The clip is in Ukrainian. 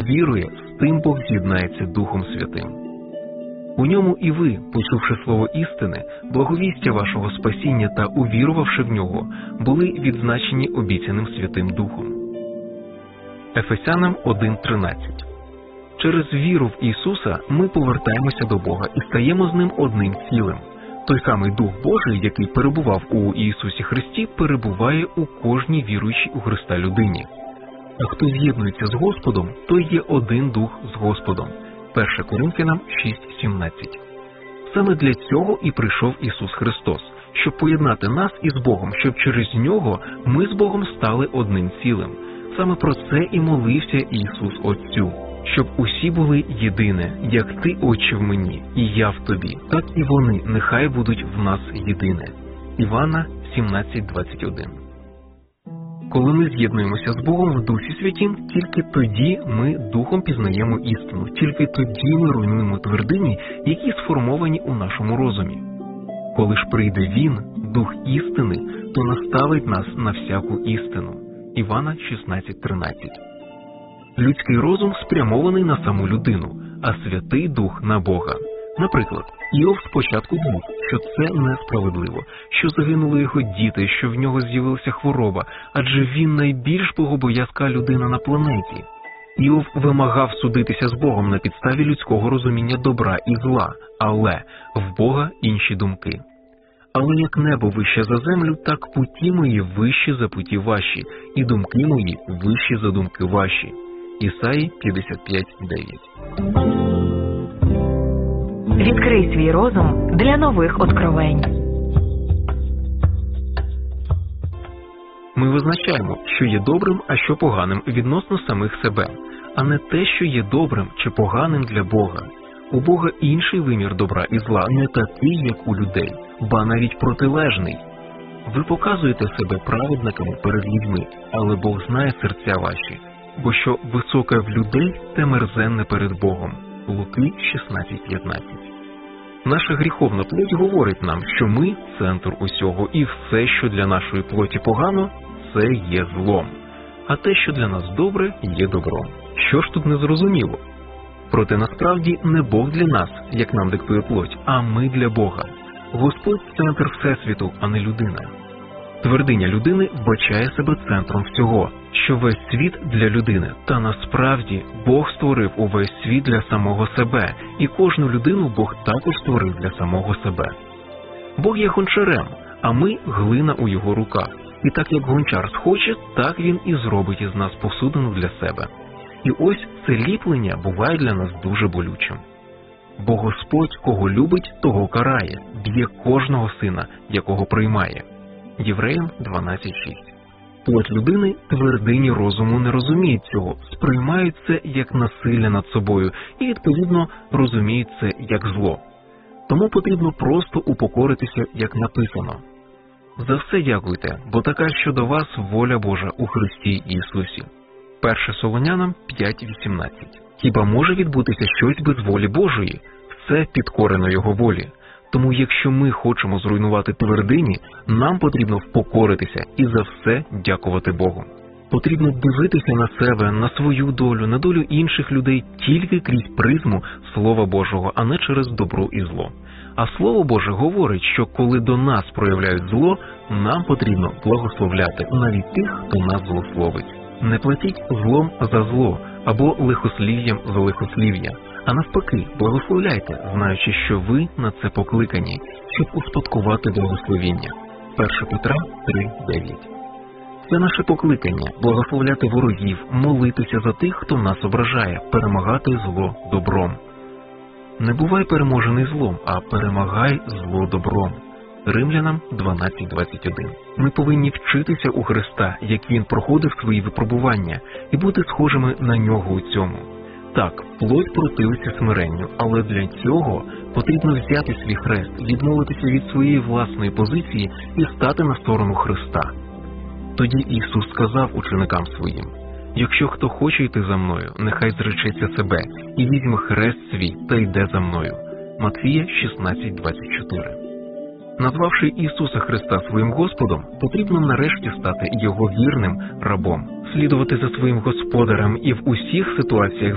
увірує, з тим Бог з'єднається Духом Святим. У ньому і ви, почувши слово істини, благовістя вашого спасіння та увірувавши в нього, були відзначені обіцяним Святим Духом. Ефесянам 1:13. Через віру в Ісуса ми повертаємося до Бога і стаємо з Ним одним цілим. Той самий Дух Божий, який перебував у Ісусі Христі, перебуває у кожній віруючій у Христа людині. А хто з'єднується з Господом, той є один Дух з Господом. 1 Коринфянам 6:17. Саме для цього і прийшов Ісус Христос, щоб поєднати нас із Богом, щоб через Нього ми з Богом стали одним цілим. Саме про це і молився Ісус Отцю, щоб усі були єдине, як Ти, Отче, в мені, і я в Тобі, так і вони нехай будуть в нас єдине. Івана 17:21. Коли ми з'єднуємося з Богом в Дусі Святім, тільки тоді ми Духом пізнаємо істину, тільки тоді ми руйнуємо твердині, які сформовані у нашому розумі. Коли ж прийде Він, Дух істини, то наставить нас на всяку істину. Івана 16:13. Людський розум спрямований на саму людину, а Святий Дух – на Бога. Наприклад, Іов спочатку думав, що це несправедливо, що загинули його діти, що в нього з'явилася хвороба, адже він найбільш богобоязка людина на планеті. Іов вимагав судитися з Богом на підставі людського розуміння добра і зла, але в Бога інші думки. Але як небо вище за землю, так путі мої вищі за путі ваші, і думки мої вищі за думки ваші. Ісаї 55:9. Відкрий свій розум для нових откровень. Ми визначаємо, що є добрим, а що поганим відносно самих себе, а не те, що є добрим чи поганим для Бога. У Бога інший вимір добра і зла, не такий, як у людей, ба навіть протилежний. Ви показуєте себе праведниками перед людьми, але Бог знає серця ваші, бо що високе в людей, те мерзенне перед Богом. Луки 16:15. Наша гріховна плоть говорить нам, що ми – центр усього, і все, що для нашої плоті погано, це є злом, а те, що для нас добре, є добром. Що ж тут незрозуміло? Проте насправді не Бог для нас, як нам диктує плоть, а ми для Бога. Господь – центр Всесвіту, а не людина. Твердиня людини вбачає себе центром всього, що весь світ для людини, та насправді Бог створив увесь світ для самого себе, і кожну людину Бог також створив для самого себе. Бог є гончарем, а ми – глина у його руках. І так як гончар схоче, так він і зробить із нас посудину для себе. І ось це ліплення буває для нас дуже болючим. Бо Господь, кого любить, того карає, б'є кожного сина, якого приймає. Євреям 12:6. Плоть людини, твердині розуму не розуміють цього, сприймають це як насилля над собою і, відповідно, розуміють це як зло. Тому потрібно просто упокоритися, як написано. За все дякуйте, бо така щодо вас воля Божа у Христі Ісусі. 1 Солонянам 5:18. Хіба може відбутися щось без волі Божої? Все підкорено Його волі. Тому якщо ми хочемо зруйнувати твердині, нам потрібно впокоритися і за все дякувати Богу. Потрібно дивитися на себе, на свою долю, на долю інших людей тільки крізь призму Слова Божого, а не через добро і зло. А Слово Боже говорить, що коли до нас проявляють зло, нам потрібно благословляти навіть тих, хто нас злословить. Не платіть злом за зло або лихослів'ям за лихослів'я, а навпаки, благословляйте, знаючи, що ви на це покликані, щоб успадкувати благословіння. 1 Петра 3:9. Це наше покликання – благословляти ворогів, молитися за тих, хто нас ображає, перемагати зло добром. Не бувай переможений злом, а перемагай зло добром. Римлянам 12:21. Ми повинні вчитися у Христа, як Він проходив свої випробування, і бути схожими на Нього у цьому. Так, плоть противиться смиренню, але для цього потрібно взяти свій хрест, відмовитися від своєї власної позиції і стати на сторону Христа. Тоді Ісус сказав ученикам своїм: «Якщо хто хоче йти за мною, нехай зречеться себе і візьме хрест свій та йде за мною». Матвія 16:24. Назвавши Ісуса Христа своїм Господом, потрібно нарешті стати Його вірним рабом, слідувати за своїм Господарем і в усіх ситуаціях